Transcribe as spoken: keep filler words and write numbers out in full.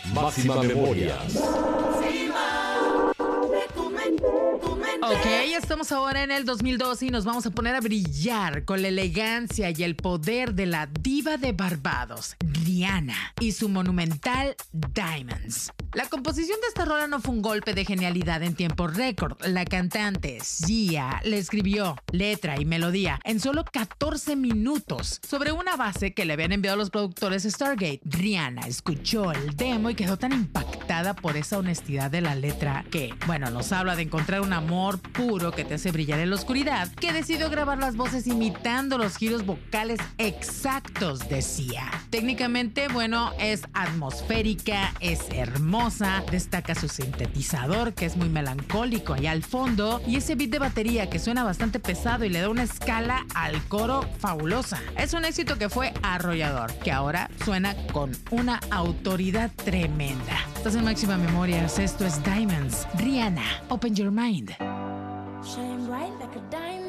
Máxima Memoria. Ok, estamos ahora en el dos mil doce y nos vamos a poner a brillar con la elegancia y el poder de la diva de Barbados, Rihanna, y su monumental Diamonds. La composición de esta rola no fue un golpe de genialidad en tiempo récord. La cantante Sia le escribió letra y melodía en solo catorce minutos sobre una base que le habían enviado los productores Stargate. Rihanna escuchó el demo y quedó tan impactada por esa honestidad de la letra que, bueno, nos habla de encontrar un amor puro que te hace brillar en la oscuridad, que decidió grabar las voces imitando los giros vocales exactos de Sia. Técnicamente, bueno, es atmosférica, es hermosa, destaca su sintetizador que es muy melancólico allá al fondo y ese beat de batería que suena bastante pesado y le da una escala al coro fabulosa. Es un éxito que fue arrollador, que ahora suena con una autoridad tremenda. Estás en Máxima Memorias, esto es Diamonds. Rihanna, Open Your Mind. Shine bright like a diamond.